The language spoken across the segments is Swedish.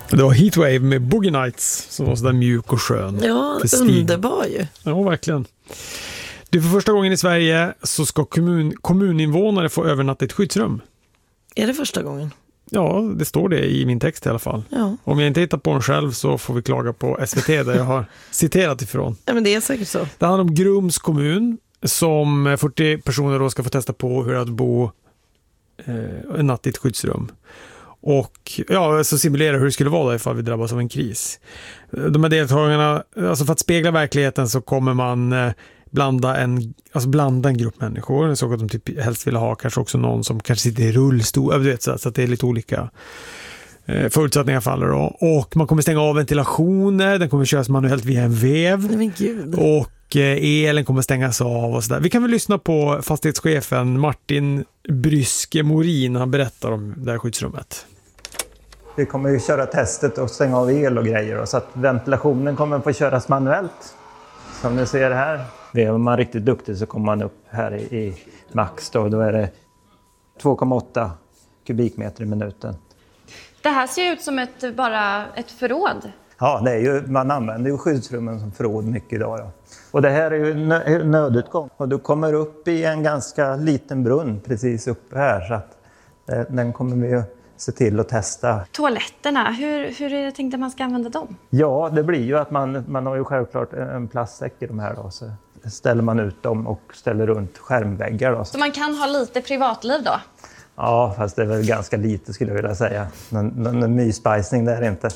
Det var Heatwave med Boogie Nights som var sådär mjuk och skön. Ja, underbar ju. Ja, verkligen. För första gången i Sverige så ska kommuninvånare få övernatta i ett skyddsrum. Är det första gången? Ja, det står det i min text i alla fall. Ja. Om jag inte hittar på den själv så får vi klaga på SVT där jag har citerat ifrån. Ja, men det är säkert så. Det handlar om Grums kommun som 40 personer då ska få testa på hur att bo en natt i ett skyddsrum. Och ja, så simulera hur det skulle vara då ifall vi drabbas av en kris. De här deltagarna, alltså för att spegla verkligheten så kommer man blanda en grupp människor. Jag såg att de typ helst ville ha kanske också någon som kanske sitter i rullstol. Du vet, så att det är lite olika förutsättningar faller då. Och man kommer stänga av ventilationer. Den kommer köras manuellt via en vev. Men gud. Och elen kommer stängas av och sådär. Vi kan väl lyssna på fastighetschefen Martin Bryske Morin. Han berättar om det här skyddsrummet. Vi kommer ju köra testet och stänga av el och grejer. Så att ventilationen kommer få köras manuellt. Som ni ser här. Är man riktigt duktig så kommer man upp här i max. Då är det 2,8 kubikmeter i minuten. Det här ser ut som bara ett förråd. Ja, det är ju, man använder ju skyddsrummen som förråd mycket idag. Då. Och det här är ju nödutgång. Och du kommer upp i en ganska liten brunn precis uppe här. Så att den kommer vi ju se till att testa. Toaletterna, hur är det tänkt att man ska använda dem? Ja, det blir ju att man har ju självklart en plastsäck i de här då. Så ställer man ut dem och ställer runt skärmväggar då. Så man kan ha lite privatliv då? Ja, fast det är väl ganska lite skulle jag vilja säga. Någon myspajsning där inte.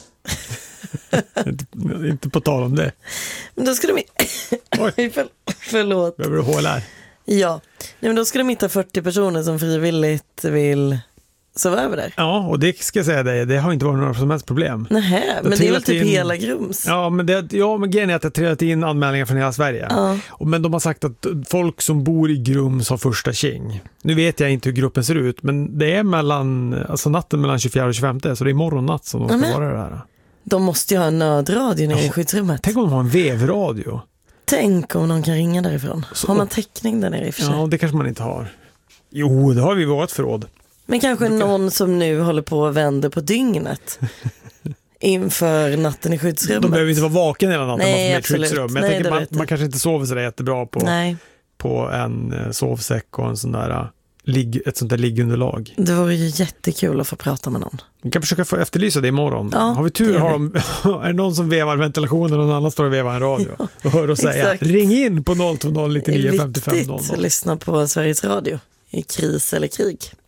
Inte på tal om det. Men då ska de... Förlåt. Behöver du hål här? Ja, men då ska de hitta 40 personer som frivilligt vill sova över där. Ja, och det ska jag säga dig, det har inte varit några som helst problem. Nej, men det är väl typ hela Grums. Ja, men grejen är att det har trillat in anmälningar från hela Sverige. Men de har sagt att folk som bor i Grums har första tjing. Nu vet jag inte hur gruppen ser ut, men det är natten mellan 24 och 25, så det är morgonnatt som de ska vara där. De måste ju ha en nödradio nere i skyddsrummet. Tänk om de har en vevradio. Tänk om någon kan ringa därifrån. Har man täckning där nere i och för sig? Ja, det kanske man inte har. Jo, det har vi i vårt förråd. Men kanske någon som nu håller på och vänder på dygnet inför natten i skyddsrummet. De behöver inte vara vaken hela natten. Nej, ett skyddsrum. Men jag tänker man kanske inte sover så jättebra på en sovsäck och en sån där ett sånt där liggunderlag. Det vore ju jättekul att få prata med någon. Vi kan försöka få efterlysa det imorgon. Ja, har vi tur är det någon som vevar ventilationen och någon annan står och vevar en radio och hör och säga ring in på 020 99 55 00. Viktigt att lyssna på Sveriges Radio i kris eller krig.